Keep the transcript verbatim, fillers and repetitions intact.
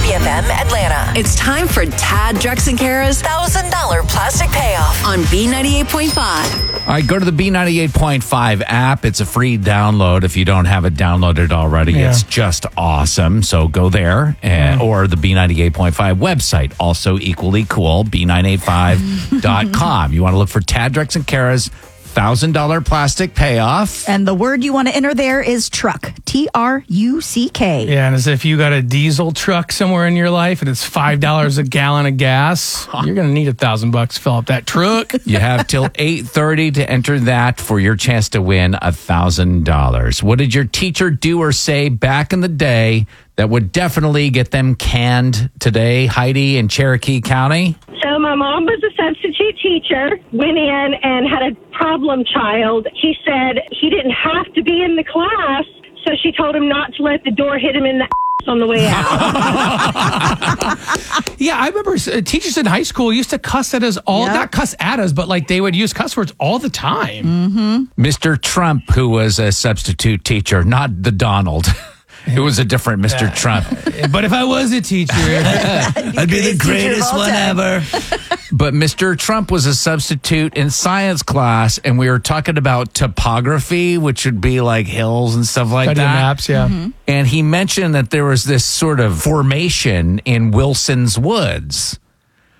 B F M Atlanta. It's time for Tad, Drex, and Kara's one thousand dollars Plastic Payoff on B ninety-eight point five. All right, go to the B ninety-eight point five app. It's a free download if you don't have it downloaded already. Yeah. It's just awesome. So go there, and, or the B ninety-eight point five website, also equally cool, B nine eight five dot com. You want to look for Tad, Drex, and Kara's one thousand dollars Plastic Payoff. And the word you want to enter there is truck. T R U C K. Yeah, and as if you got a diesel truck somewhere in your life and it's five dollars a gallon of gas, you're going to need a thousand bucks to fill up that truck. You have till eight thirty to enter that for your chance to win one thousand dollars. What did your teacher do or say back in the day that would definitely get them canned today, Heidi in Cherokee County? So my mom was a substitute teacher, went in and had a problem child. He said he didn't have to be in the class, so she told him not to let the door hit him in the ass on the way out. Yeah, I remember uh, teachers in high school used to cuss at us all, Yep. not cuss at us, but like they would use cuss words all the time. Mm-hmm. Mister Trump, who was a substitute teacher, not the Donald. It was a different Mister Trump. But if I was a teacher, I'd be the greatest one ever. But Mister Trump was a substitute in science class, and we were talking about topography, which would be like hills and stuff like studying that. maps, yeah. And he mentioned that there was this sort of formation in Wilson's Woods.